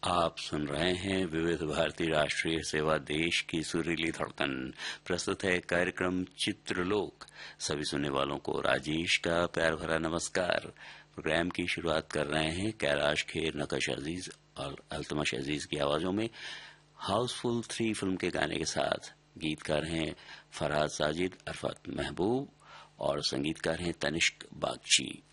आप सुन रहे हैं विविध भारती राष्ट्रीय सेवा देश की सुरीली धड़कन। प्रस्तुत है कार्यक्रम चित्रलोक। सभी सुनने वालों को राजेश का प्यार भरा नमस्कार। प्रोग्राम की शुरुआत कर रहे हैं कैलाश खेर, नकश अजीज और अल्तमश अजीज की आवाजों में हाउसफुल 3 फिल्म के गाने के साथ। गीतकार हैं फरहाद साजिद, अरफत महबूब और संगीतकार हैं तनिष्क बागची।